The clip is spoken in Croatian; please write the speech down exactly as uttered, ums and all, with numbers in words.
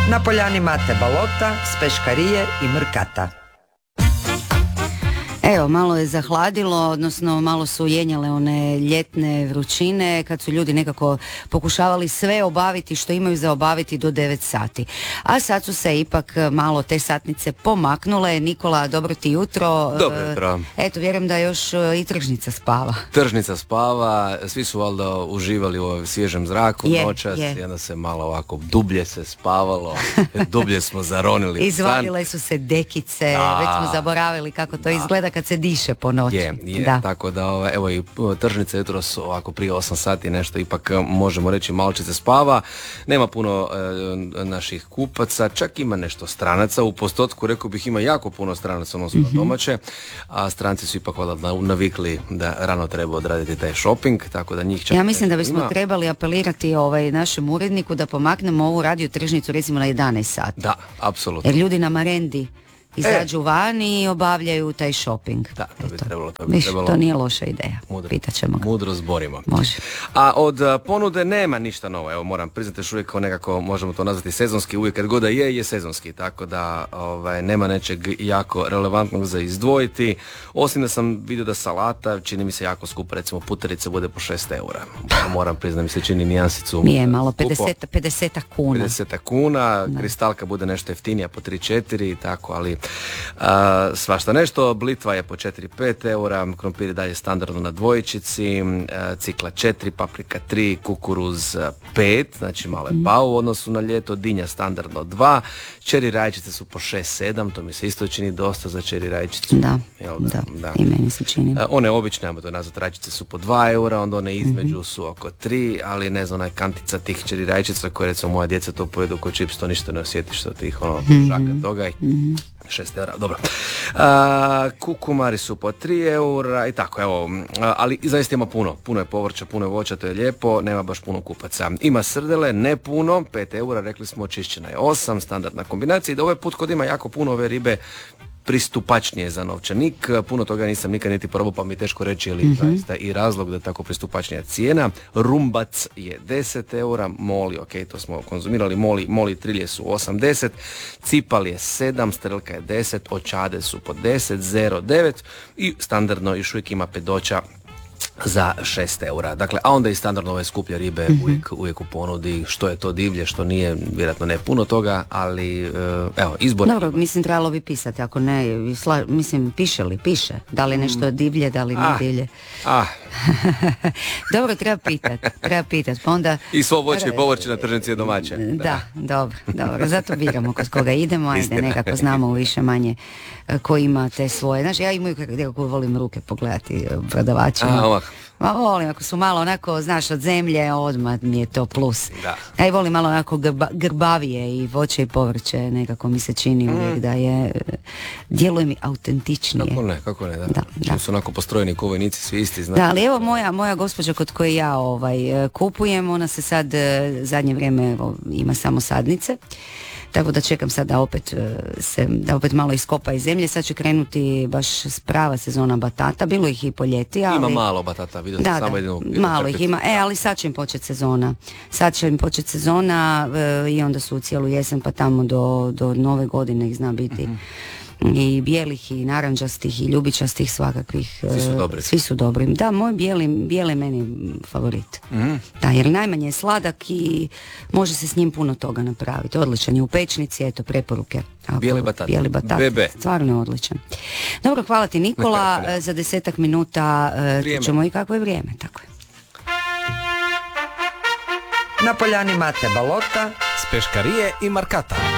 Na poljani Mate Balota, s peškarije i Mrkata. Evo, malo je zahladilo, odnosno malo su jenjale one ljetne vrućine kad su ljudi nekako pokušavali sve obaviti što imaju za obaviti do devet sati. A sad su se ipak malo te satnice pomaknule. Nikola, dobro ti jutro. Dobro jutro. Eto, vjerujem da još i tržnica spava. Tržnica spava, svi su valjda uživali u ovom svježem zraku je, noćas, je. i onda se malo ovako dublje se spavalo, dublje smo zaronili. Izvalile su se dekice, da. Već smo zaboravili kako to da. izgleda kad se diše po noći. Je, je, da. tako da ovaj, evo i tržnica jutros ovako prije osam sati nešto ipak možemo reći malčice spava. Nema puno e, naših kupaca, čak ima nešto stranaca, u postotku rekao bih ima jako puno stranaca odnosno mm-hmm. domaće, a stranci su ipak valjda navikli da rano treba odraditi taj shopping, tako da njih čak. Ja mislim da bismo ima. trebali apelirati ovaj našem uredniku da pomaknemo ovu radio tržnicu recimo na jedanaest sati. Da, apsolutno. Jer ljudi na marendi izađu e. vani i obavljaju taj shopping. Da, to bi Eto. trebalo. To, bi Viš, trebalo. to nije loša ideja. Mudro, Pitaćemo ga. Mudro zborimo. Može. A od uh, ponude nema ništa novo. Evo, moram priznati još uvijek kao nekako možemo to nazvati sezonski. Uvijek kad god da je, je sezonski. Tako da ovaj, nema nečeg jako relevantnog za izdvojiti. Osim da sam vidio da salata čini mi se jako skupo. Recimo putarica bude po šest eura. Moram priznati mi se čini nijansicu. Mi je malo pedeset, pedeset kuna. pedeset kuna. Da. Kristalka bude nešto jeftinija po tri četiri i tako, ali uh, svašta nešto. Blitva je po četiri pet eura, krompir je dalje standardno na dvojčici, cikla četiri, paprika tri, kukuruz pet, znači malo je pao u odnosu na ljeto, dinja standardno dva, čeri rajčice su po šest sedam, to mi se isto čini dosta za čeri rajčicu. Da, Jel, da, da, i meni se čini. One obične, ajmo to nazvati, rajčice su po dva eura, onda one između mm-hmm. su oko tri, ali ne znam, onaj kantica tih čeri rajčica koje recimo moja djeca to pojedu ko čips, to ništa ne osjetiš od tih ono mm-hmm. žaka toga i mm-hmm. šest eura, dobro. A, kukumari su po tri eura i tako, evo, a, ali zaista ima puno, puno je povrća, puno je voća, to je lijepo, nema baš puno kupaca. Ima srdele, ne puno, pet eura, rekli smo, čišćena je osam, standardna kombinacija i da ovaj put kod ima jako puno ove ribe pristupačnije za novčanik, puno toga nisam nikad niti probao pa mi je teško reći, ali mm-hmm. zaista i razlog da je tako pristupačnija cijena. Rumbac je deset eura, moli, ok, to smo konzumirali, moli, moli trilje su osamdeset, cipal je sedam, strelka je deset, očade su po deset, zero devet i standardno još uvijek ima pedoća za šest eura. Dakle, a onda i standardno ove skuplje ribe mm-hmm. uvijek, uvijek u ponudi, što je to divlje, što nije, vjerojatno ne puno toga, ali uh, evo, izbor. Dobro, mislim, trebalo bi pisati, ako ne, sla, mislim, piše li, piše, da li nešto divlje, da li ne ah, divlje. Ah. Dobro, treba pitat, treba pitat, pa onda... I svo voće i povrće na tržnici je domaće. Da, da, dobro, dobro, zato biramo kod koga idemo, ajde, nekako znamo više manje ko ima te svoje, znaš, ja imaju kako volim ruke pogledati prodavačima. A, Ma volim, ako su malo onako, znaš, od zemlje, odmah mi je to plus. Da. Ja i volim malo onako grba, grbavije i voće i povrće, nekako mi se čini uvijek mm. da je, djeluje mi autentičnije. Kako ne, kako ne, da. Da, da. Su onako postrojeni ko vojnici, svi isti, znači. Da, ali evo moja, moja gospođa kod koje ja ovaj, kupujem, ona se sad zadnje vrijeme evo, ima samo sadnice. Tako da čekam sad da opet se, da opet malo iskopa iz zemlje. Sad će krenuti baš prava sezona batata. Bilo ih i po ljeti, ali... Ima malo batata, vidio da, sam samo da, jedinu. malo ih ima. E, ali sad će im početi sezona. Sad će im početi sezona e, i onda su u cijelu jesen pa tamo do, do nove godine ih zna biti. Mm-hmm. I bijelih i naranđastih i ljubičastih svakakvih. Svi su dobri. Svi su dobri. Da, moj bijeli, bijeli je meni favorit. Mm-hmm. Da, jer najmanje je sladak i može se s njim puno toga napraviti. Odličan je u pečnici, eto, preporuke. Ako, bijeli batat. Bijeli batat. Bebe. Stvarno je odličan. Dobro, hvala ti Nikola. Za desetak minuta čućemo i kako je vrijeme. Tako je. Na poljani Mate Balota s peškarije i Markata.